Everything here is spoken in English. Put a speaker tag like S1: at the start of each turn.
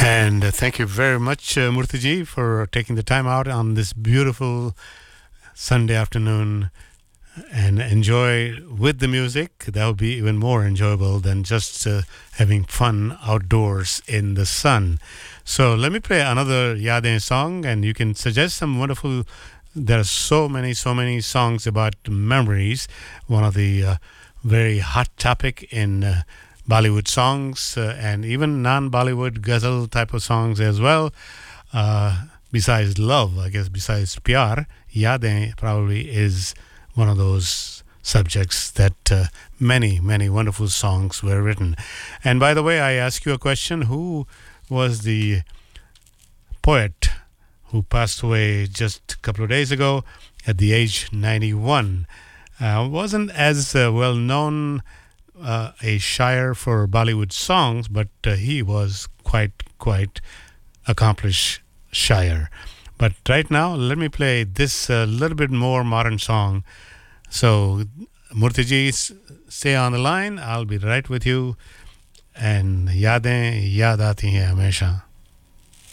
S1: And thank you very much, Murthy, for taking the time out on this beautiful Sunday afternoon and enjoy with the music. That would be even more enjoyable than just having fun outdoors in the sun. So let me play another Yadein song, and you can suggest some wonderful. There are so many songs about memories. One of the very hot topic in Bollywood songs and even non-Bollywood ghazal type of songs as well. Besides love, I guess, besides pyar, Yadein probably is one of those subjects that many wonderful songs were written. And by the way, I ask you a question: who was the poet who passed away just a couple of days ago at the age 91? Wasn't as well known a shire for Bollywood songs, but he was quite accomplished shire. But right now, let me play this little bit more modern song. So, Murthy, stay on the line. I'll be right with you. And यादें याद आती हैं हमेशा.